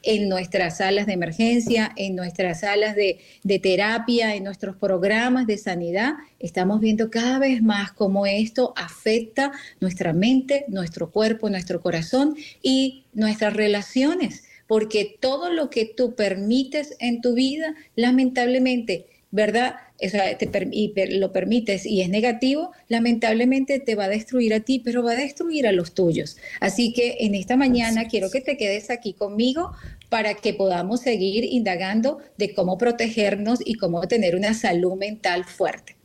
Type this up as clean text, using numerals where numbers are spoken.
en nuestras salas de emergencia, en nuestras salas de terapia, en nuestros programas de sanidad. Estamos viendo cada vez más cómo esto afecta nuestra mente, nuestro cuerpo, nuestro corazón y nuestras relaciones, porque todo lo que tú permites en tu vida, lamentablemente, ¿verdad? O sea, lo permites y es negativo, lamentablemente te va a destruir a ti, pero va a destruir a los tuyos. Así que en esta Así mañana quiero es. que te quedes aquí conmigo para que podamos seguir indagando de cómo protegernos y cómo tener una salud mental fuerte.